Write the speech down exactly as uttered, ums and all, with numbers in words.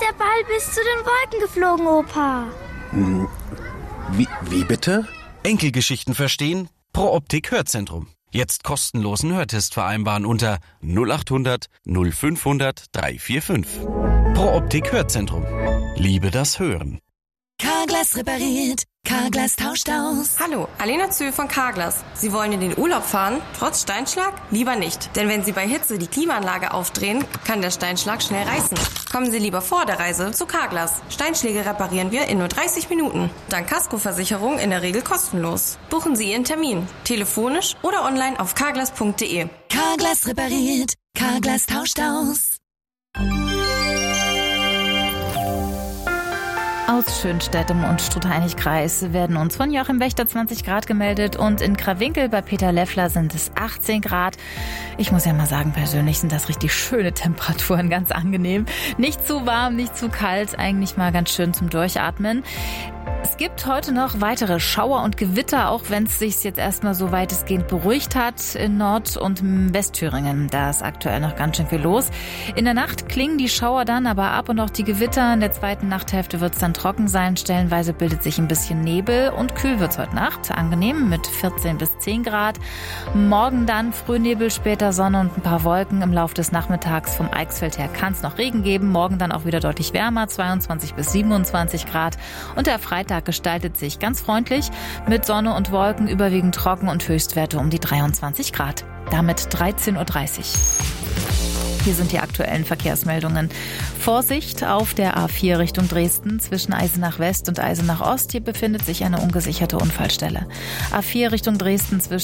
der Ball bis zu den Wolken geflogen, Opa. Hm, wie, wie bitte? Enkelgeschichten verstehen? Pro Optik Hörzentrum. Jetzt kostenlosen Hörtest vereinbaren unter null acht hundert null fünfhundert dreihundertfünfundvierzig. Pro Optik Hörzentrum. Liebe das Hören. Carglass repariert, Carglass tauscht aus. Hallo, Alena Zöhl von Carglass. Sie wollen in den Urlaub fahren, trotz Steinschlag? Lieber nicht. Denn wenn Sie bei Hitze die Klimaanlage aufdrehen, kann der Steinschlag schnell reißen. Kommen Sie lieber vor der Reise zu Carglass. Steinschläge reparieren wir in nur dreißig Minuten. Dank Kaskoversicherung in der Regel kostenlos. Buchen Sie Ihren Termin. Telefonisch oder online auf carglass punkt de. Carglass repariert, Carglass tauscht aus. Aus Schönstedt und Struth-Heinrich-Kreis werden uns von Joachim Wächter zwanzig Grad gemeldet und in Krawinkel bei Peter Leffler sind es achtzehn Grad. Ich muss ja mal sagen, persönlich sind das richtig schöne Temperaturen, ganz angenehm. Nicht zu warm, nicht zu kalt, eigentlich mal ganz schön zum Durchatmen. Es gibt heute noch weitere Schauer und Gewitter, auch wenn es sich jetzt erstmal so weitestgehend beruhigt hat in Nord- und Westthüringen. Da ist aktuell noch ganz schön viel los. In der Nacht klingen die Schauer dann aber ab und auch die Gewitter. In der zweiten Nachthälfte wird es dann trocken sein. Stellenweise bildet sich ein bisschen Nebel und kühl wird es heute Nacht. Angenehm mit vierzehn bis zehn Grad. Morgen dann Frühnebel, später Sonne und ein paar Wolken. Im Laufe des Nachmittags vom Eichsfeld her kann es noch Regen geben. Morgen dann auch wieder deutlich wärmer, zweiundzwanzig bis siebenundzwanzig Grad. Und der Freitag gestaltet sich ganz freundlich mit Sonne und Wolken, überwiegend trocken und Höchstwerte um die dreiundzwanzig Grad. Damit dreizehn Uhr dreißig. Hier sind die aktuellen Verkehrsmeldungen. Vorsicht auf der A vier Richtung Dresden zwischen Eisenach West und Eisenach Ost. Hier befindet sich eine ungesicherte Unfallstelle. A vier Richtung Dresden zwischen